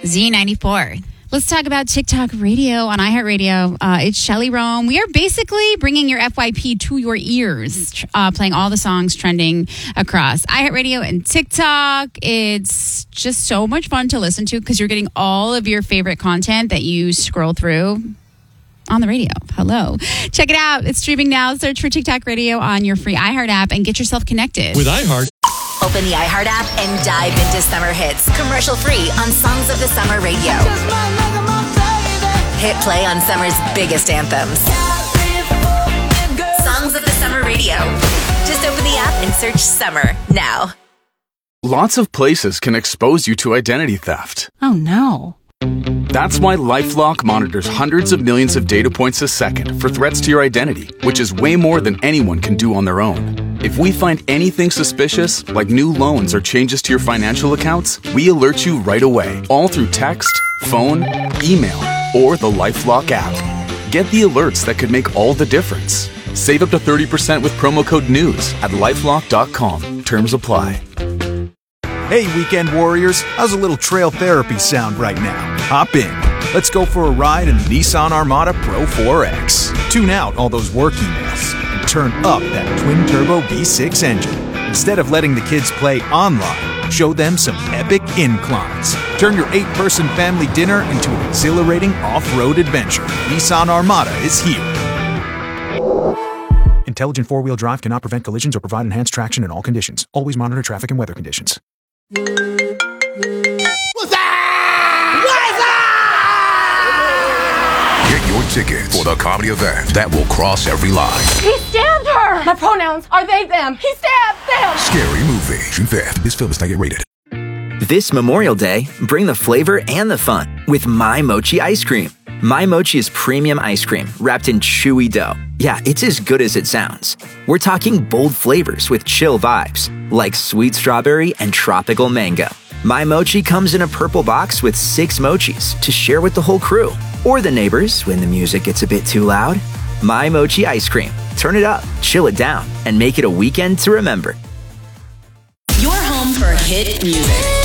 Z94. Let's talk about TikTok Radio on iHeartRadio. It's Shelly Rome. We are basically bringing your FYP to your ears, playing all the songs trending across iHeartRadio and TikTok. It's just so much fun to listen to because you're getting all of your favorite content that you scroll through on the radio. Hello. Check it out. It's streaming now. Search for TikTok Radio on your free iHeart app and get yourself connected. With iHeart. Open the iHeart app and dive into summer hits. Commercial free on Songs of the Summer Radio. Hit play on summer's biggest anthems. Songs of the Summer Radio. Just open the app and search Summer now. Lots of places can expose you to identity theft. Oh no. That's why LifeLock monitors hundreds of millions of data points a second for threats to your identity, which is way more than anyone can do on their own. If we find anything suspicious, like new loans or changes to your financial accounts, we alert you right away, all through text, phone, email, or the LifeLock app. Get the alerts that could make all the difference. Save up to 30% with promo code NEWS at LifeLock.com. Terms apply. Hey, weekend warriors, how's a little trail therapy sound right now? Hop in. Let's go for a ride in the Nissan Armada Pro 4X. Tune out all those work emails and turn up that twin-turbo V6 engine. Instead of letting the kids play online, show them some epic inclines. Turn your 8-person family dinner into an exhilarating off-road adventure. Nissan Armada is here. Intelligent four-wheel drive cannot prevent collisions or provide enhanced traction in all conditions. Always monitor traffic and weather conditions. What's that? Get your tickets for the comedy event that will cross every line. He stabbed her! My pronouns are they, them. He stabbed them! Scary Movie, June 5th. This film is not yet rated. This Memorial Day, bring the flavor and the fun with My Mochi ice cream. My Mochi is premium ice cream wrapped in chewy dough. Yeah, it's as good as it sounds. We're talking bold flavors with chill vibes, like sweet strawberry and tropical mango. My Mochi comes in a purple box with 6 mochis to share with the whole crew, or the neighbors when the music gets a bit too loud. My Mochi ice cream. Turn it up, chill it down, and make it a weekend to remember. Your home for hit music.